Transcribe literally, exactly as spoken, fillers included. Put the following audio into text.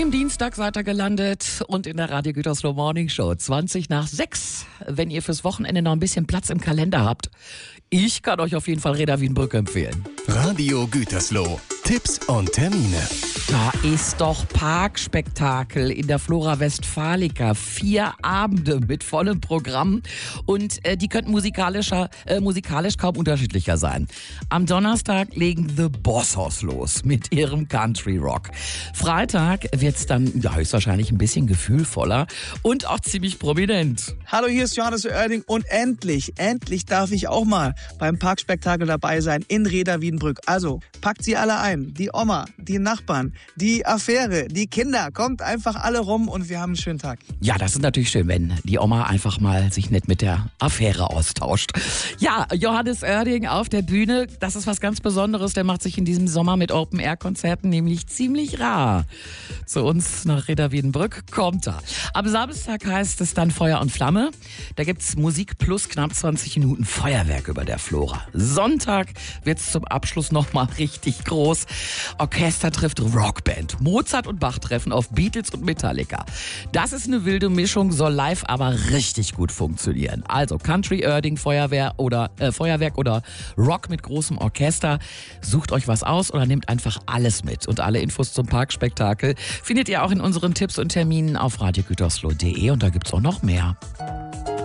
Im Dienstag seid ihr gelandet und in der Radio Gütersloh Morning Show zwanzig nach sechs. Wenn ihr fürs Wochenende noch ein bisschen Platz im Kalender habt, ich kann euch auf jeden Fall Reda Wiedenbrück empfehlen. Radio Gütersloh. Tipps und Termine. Da ist doch Parkspektakel in der Flora Westfalica. Vier Abende mit vollem Programm und äh, die könnten musikalischer, äh, musikalisch kaum unterschiedlicher sein. Am Donnerstag legen The Boss los mit ihrem Country Rock. Freitag wird's dann ja, höchstwahrscheinlich ein bisschen gefühlvoller und auch ziemlich prominent. Hallo, hier ist Johannes Oerding und endlich, endlich darf ich auch mal beim Parkspektakel dabei sein in Reda Wiedenbrück. Also packt sie alle ein. Die Oma, die Nachbarn, die Affäre, die Kinder. Kommt einfach alle rum und wir haben einen schönen Tag. Ja, das ist natürlich schön, wenn die Oma einfach mal sich nett mit der Affäre austauscht. Ja, Johannes Oerding auf der Bühne, das ist was ganz Besonderes. Der macht sich in diesem Sommer mit Open-Air-Konzerten nämlich ziemlich rar. Zu uns nach Reda Wiedenbrück kommt er. Am Samstag heißt es dann Feuer und Flamme. Da gibt's Musik plus knapp zwanzig Minuten Feuerwerk über der Flora. Sonntag wird's zum Abschluss nochmal richtig groß. Orchester trifft Rockband. Mozart und Bach treffen auf Beatles und Metallica. Das ist eine wilde Mischung, soll live aber richtig gut funktionieren. Also Country, Oerding, Feuerwehr oder, äh, Feuerwerk oder Rock mit großem Orchester. Sucht euch was aus oder nehmt einfach alles mit. Und alle Infos zum Parkspektakel findet ihr auch in unseren Tipps und Terminen auf radio gütersloh punkt de und da gibt's auch noch mehr.